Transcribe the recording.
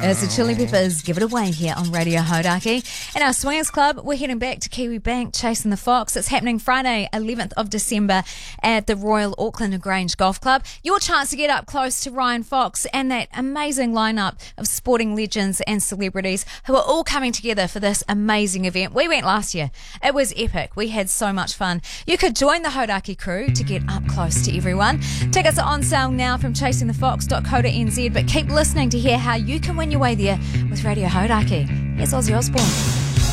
It's the Chili Peppers, Give It Away here on Radio Hodaki. In our Swingers Club, we're heading back to Kiwi Bank, Chasing the Fox. It's happening Friday, 11th of December at the Royal Auckland Grange Golf Club. Your chance to get up close to Ryan Fox and that amazing lineup of sporting legends and celebrities who are all coming together for this amazing event. We went last year. It was epic. We had so much fun. You could join the Hodaki crew to get up close to everyone. Tickets are on sale now from chasingthefox.co.nz, but keep listening to hear how you can win your way there with Radio Hodaki. Here's Ozzy Osbourne.